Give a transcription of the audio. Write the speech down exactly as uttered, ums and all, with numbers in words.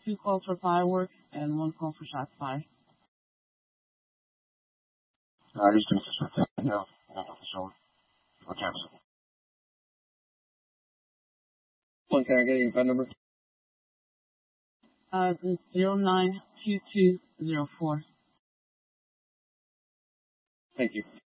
two calls for fireworks and one call for shots fired. Uh, these things are so you know, so what time is it? One, can I get your phone number? Uh, it's zero nine two two zero four. Thank you.